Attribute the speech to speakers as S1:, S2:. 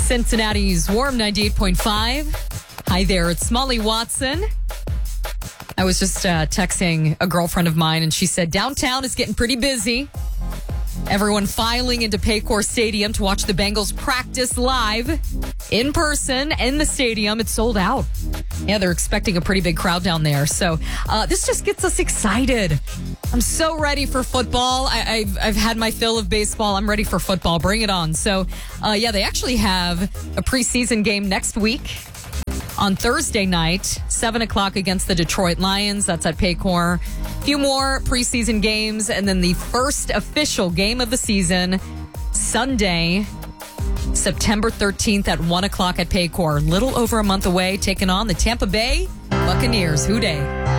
S1: Cincinnati's Warm 98.5. Hi there, it's Molly Watson. I was just texting a girlfriend of mine, and she said downtown is getting pretty busy. Everyone filing into Paycor Stadium to watch the Bengals practice live in person in the stadium. It's sold out. Yeah, they're expecting a pretty big crowd down there. So this just gets us excited. I'm so ready for football. I've had my fill of baseball. I'm ready for football. Bring it on. So, they actually have a preseason game next week on Thursday night, 7 o'clock against the Detroit Lions. That's at Paycor. A few more preseason games, and then the first official game of the season, Sunday, September 13th at 1 o'clock at Paycor. Little over a month away, taking on the Tampa Bay Buccaneers. Who dey?